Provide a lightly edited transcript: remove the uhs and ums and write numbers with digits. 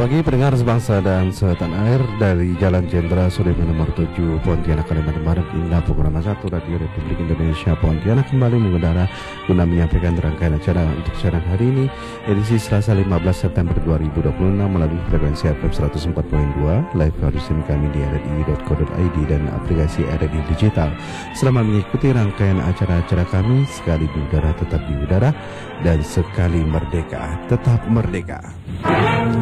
pagi pendengar sebangsa dan setanah air dari Jalan Jenderal Sudirman nomor 7 Pontianak Kalimantan Barat hingga pukul 1 Radio Republik Indonesia Pontianak kembali mengudara guna menyampaikan rangkaian acara untuk siaran hari ini edisi Selasa 15 September 2026 melalui frekuensi FM 104.2 live audio stream kami di rri.co.id dan aplikasi RRI Digital. Selamat mengikuti rangkaian acara-acara kami, sekali di udara tetap di udara dan sekali merdeka tetap merdeka.